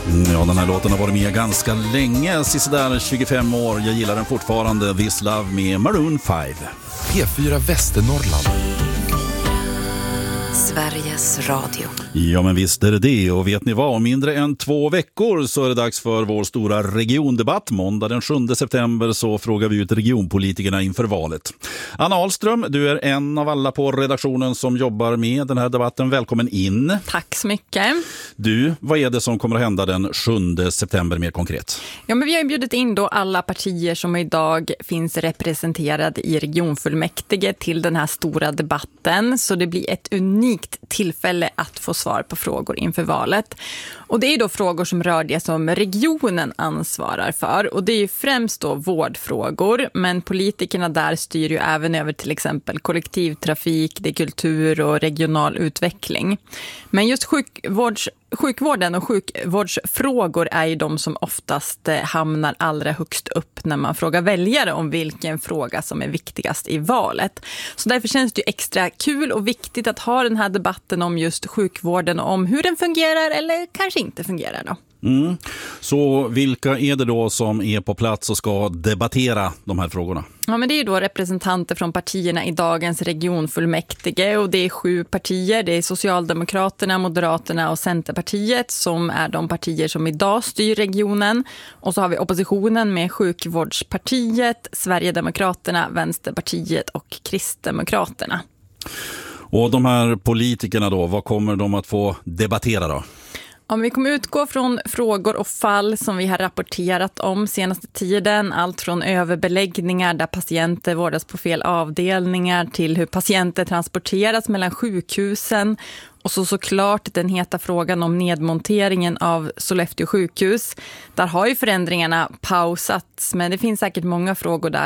Ja, den här låten har varit med ganska länge, sådär 25 år. Jag gillar den fortfarande, This Love med Maroon 5. P4 Västernorrland. Sveriges Radio. Ja, men visst är det. Och vet ni vad? Om mindre än 2 veckor så är det dags för vår stora regiondebatt. Måndag den 7 september så frågar vi ut regionpolitikerna inför valet. Anna Ahlström, du är en av alla på redaktionen som jobbar med den här debatten. Välkommen in. Tack så mycket. Du, vad är det som kommer att hända den 7 september mer konkret? Ja, men vi har bjudit in då alla partier som idag finns representerade i regionfullmäktige till den här stora debatten. Så det blir ett unikt tillfälle att få svar på frågor inför valet. Och det är då frågor som rör det som regionen ansvarar för. Och det är ju främst då vårdfrågor, men politikerna där styr ju även över till exempel kollektivtrafik, det är kultur och regional utveckling. Men just sjukvården och sjukvårdsfrågor är ju de som oftast hamnar allra högst upp när man frågar väljare om vilken fråga som är viktigast i valet. Så därför känns det ju extra kul och viktigt att ha den här debatten om just sjukvården och om hur den fungerar eller kanske inte fungerar då. Så vilka är det då som är på plats och ska debattera de här frågorna? Ja, men det är då representanter från partierna i dagens regionfullmäktige och det är 7 partier. Det är Socialdemokraterna, Moderaterna och Centerpartiet som är de partier som idag styr regionen. Och så har vi oppositionen med Sjukvårdspartiet, Sverigedemokraterna, Vänsterpartiet och Kristdemokraterna. Och de här politikerna då, vad kommer de att få debattera då? Om vi kommer utgå från frågor och fall som vi har rapporterat om senaste tiden, allt från överbeläggningar där patienter vårdas på fel avdelningar till hur patienter transporteras mellan sjukhusen och såklart den heta frågan om nedmonteringen av Sollefteå sjukhus. Där har ju förändringarna pausats, men det finns säkert många frågor där